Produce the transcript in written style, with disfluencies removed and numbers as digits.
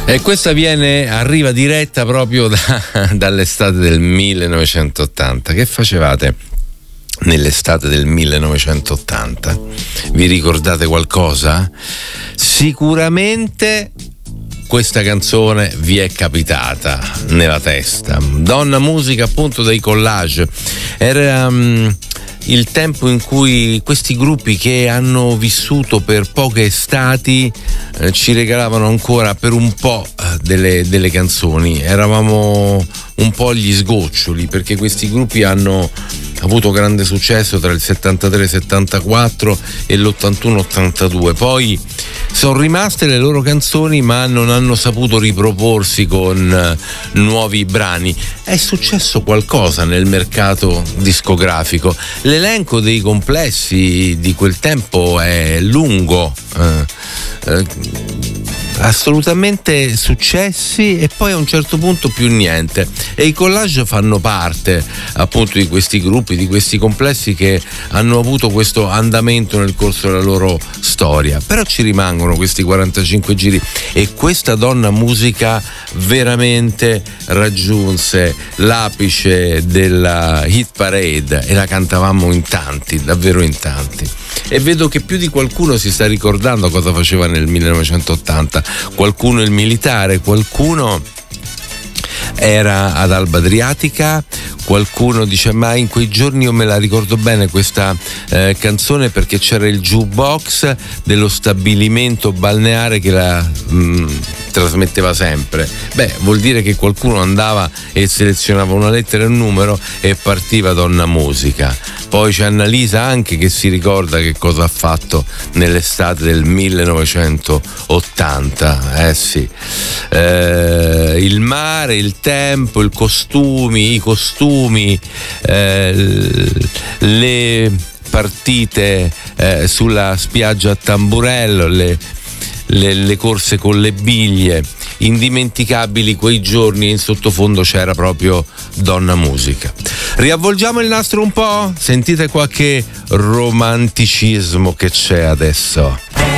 E questa arriva diretta proprio dall'estate del 1980. Che facevate nell'estate del 1980? Vi ricordate qualcosa? Sicuramente questa canzone vi è capitata nella testa. Donna Musica, appunto, dei Collage. Era il tempo in cui questi gruppi che hanno vissuto per poche estati ci regalavano ancora per un po' delle canzoni. Eravamo un po' gli sgoccioli, perché questi gruppi hanno avuto grande successo tra il 73-74 e l'81-82. Poi sono rimaste le loro canzoni, ma non hanno saputo riproporsi con nuovi brani. È successo qualcosa nel mercato discografico. L'elenco dei complessi di quel tempo è lungo, assolutamente successi, e poi a un certo punto più niente. E i Collage fanno parte appunto di questi gruppi, di questi complessi che hanno avuto questo andamento nel corso della loro storia. Però ci rimangono questi 45 giri, e questa Donna Musica veramente raggiunse l'apice della hit parade e la cantavamo in tanti, davvero in tanti. E vedo che più di qualcuno si sta ricordando cosa faceva nel 1980. Qualcuno il militare, qualcuno era ad Alba Adriatica, qualcuno dice ma in quei giorni io me la ricordo bene questa canzone perché c'era il jukebox dello stabilimento balneare che la trasmetteva sempre. Beh, vuol dire che qualcuno andava e selezionava una lettera e un numero e partiva Donna Musica. Poi c'è Annalisa anche che si ricorda che cosa ha fatto nell'estate del 1980. Sì, il mare, il tempo, i costumi, le partite sulla spiaggia a Tamburello, le corse con le biglie. Indimenticabili quei giorni, in sottofondo c'era proprio Donna Musica. Riavvolgiamo il nastro un po', sentite qualche romanticismo che c'è adesso.